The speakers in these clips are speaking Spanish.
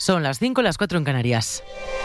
Son las 5, las 4 en Canarias.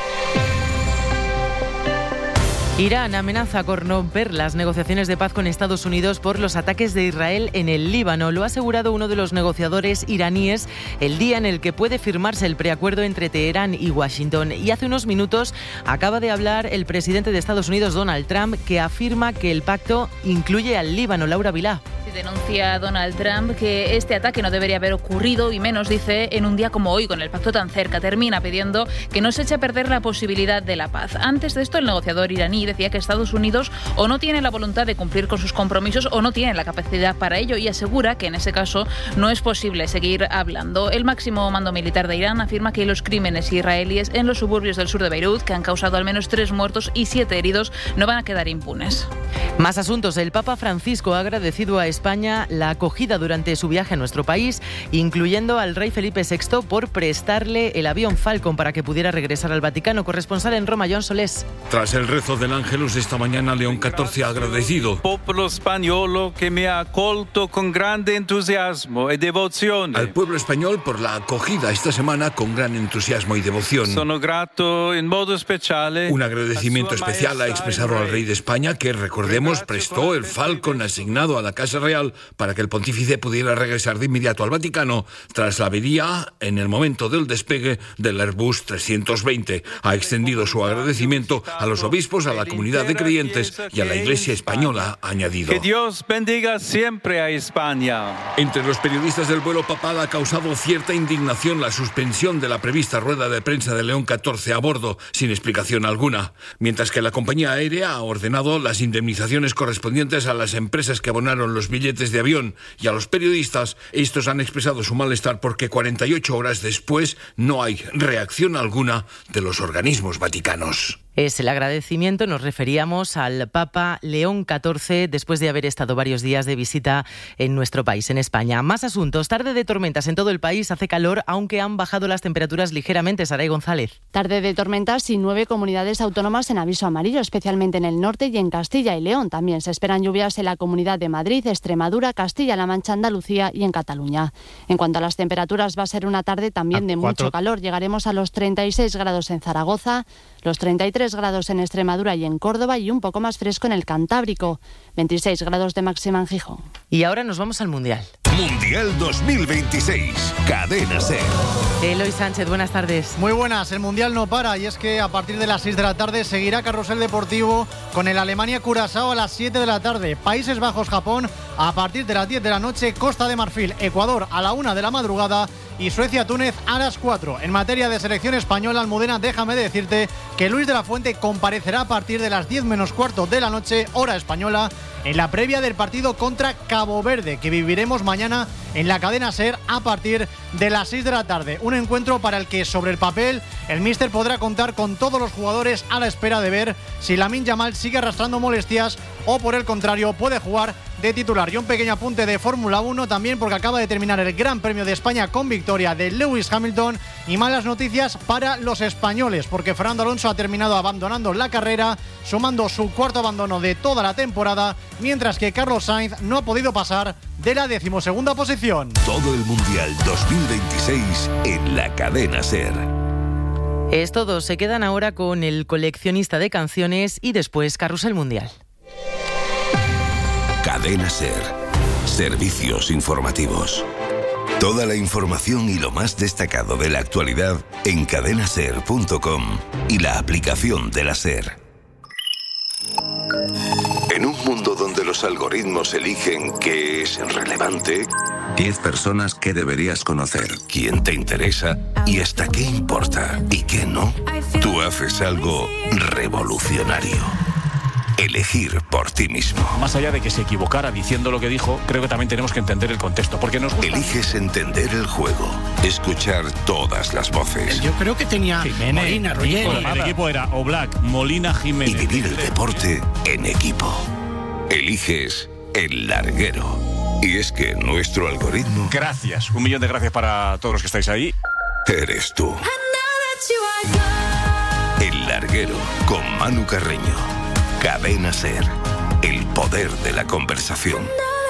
Irán amenaza con romper las negociaciones de paz con Estados Unidos por los ataques de Israel en el Líbano. Lo ha asegurado uno de los negociadores iraníes el día en el que puede firmarse el preacuerdo entre Teherán y Washington. Y hace unos minutos acaba de hablar el presidente de Estados Unidos, Donald Trump, que afirma que el pacto incluye al Líbano. Laura Vilá. Denuncia Donald Trump que este ataque no debería haber ocurrido y menos, dice, en un día como hoy, con el pacto tan cerca. Termina pidiendo que no se eche a perder la posibilidad de la paz. Antes de esto, el negociador iraní decía que Estados Unidos o no tiene la voluntad de cumplir con sus compromisos o no tiene la capacidad para ello, y asegura que en ese caso no es posible seguir hablando. El máximo mando militar de Irán afirma que los crímenes israelíes en los suburbios del sur de Beirut, que han causado al menos 3 muertos y 7 heridos, no van a quedar impunes. Más asuntos. El Papa Francisco ha agradecido a España la acogida durante su viaje a nuestro país, incluyendo al rey Felipe VI por prestarle el avión Falcon para que pudiera regresar al Vaticano. Corresponsal en Roma, Joan Solés. Tras el rezo del Ángelus esta mañana, León XIV ha agradecido. Popolo spagnolo que me ha accolto con grande entusiasmo y devoción. Al pueblo español por la acogida esta semana con gran entusiasmo y devoción. Sono grato in modo speciale. Un agradecimiento especial ha expresado al rey de España, que, recordemos, prestó el Falcon asignado a la Casa Real para que el pontífice pudiera regresar de inmediato al Vaticano tras la avería en el momento del despegue del Airbus 320. Ha extendido su agradecimiento a los obispos, a la comunidad de creyentes y a la Iglesia española, ha añadido. Que Dios bendiga siempre a España. Entre los periodistas del vuelo papal ha causado cierta indignación la suspensión de la prevista rueda de prensa de León XIV a bordo, sin explicación alguna, mientras que la compañía aérea ha ordenado las indemnizaciones correspondientes a las empresas que abonaron los billetes de avión, y a los periodistas. Estos han expresado su malestar porque 48 horas después no hay reacción alguna de los organismos vaticanos. Es el agradecimiento, nos referíamos al Papa León XIV después de haber estado varios días de visita en nuestro país, en España. Más asuntos. Tarde de tormentas en todo el país, hace calor, aunque han bajado las temperaturas ligeramente. Saray González. Tarde de tormentas y 9 comunidades autónomas en aviso amarillo, especialmente en el norte y en Castilla y León. También se esperan lluvias en la Comunidad de Madrid, Extremadura, Castilla-La Mancha, Andalucía y en Cataluña. En cuanto a las temperaturas, va a ser una tarde también de mucho calor. Llegaremos a los 36 grados en Zaragoza, los 33 grados en Extremadura y en Córdoba, y un poco más fresco en el Cantábrico. 26 grados de máxima en Gijón. Y ahora nos vamos al Mundial. Mundial 2026, Cadena SER. Eloy Sánchez, buenas tardes. Muy buenas, el Mundial no para, y es que a partir de las 6 de la tarde seguirá Carrusel Deportivo con el Alemania-Curazao a las 7 de la tarde, Países Bajos-Japón a partir de las 10 de la noche, Costa de Marfil-Ecuador a la 1 de la madrugada y Suecia-Túnez a las 4. En materia de selección española, Almudena, déjame decirte que Luis de la Fuente comparecerá a partir de las 10 menos cuarto de la noche, hora española, en la previa del partido contra Cabo Verde, que viviremos mañana en la cadena SER a partir de las 6 de la tarde. Un encuentro para el que, sobre el papel, el míster podrá contar con todos los jugadores a la espera de ver si Lamine Yamal sigue arrastrando molestias o, por el contrario, puede jugar de titular. Y un pequeño apunte de Fórmula 1 también, porque acaba de terminar el Gran Premio de España con victoria de Lewis Hamilton, y malas noticias para los españoles, porque Fernando Alonso ha terminado abandonando la carrera, sumando su cuarto abandono de toda la temporada, mientras que Carlos Sainz no ha podido pasar de la 12ª posición. Todo el Mundial 2026 en la cadena SER. Es todo, se quedan ahora con el coleccionista de canciones y después Carrusel Mundial. Cadena SER. Servicios informativos. Toda la información y lo más destacado de la actualidad en cadenaser.com y la aplicación de la SER. En un mundo donde los algoritmos eligen qué es relevante, 10 personas que deberías conocer, quién te interesa y hasta qué importa y qué no, tú haces algo revolucionario. Elegir por ti mismo. Más allá de que se equivocara diciendo lo que dijo, creo que también tenemos que entender el contexto, porque nos gusta. Eliges entender el juego, escuchar todas las voces. Yo creo que tenía Jiménez, Molina, Roger. El equipo era Oblak, Molina, Jiménez. Y vivir el deporte en equipo. Eliges El Larguero. Y es que nuestro algoritmo... Gracias, 1.000.000 de gracias para todos los que estáis ahí. Eres tú. El Larguero, con Manu Carreño. Cadena SER, el poder de la conversación.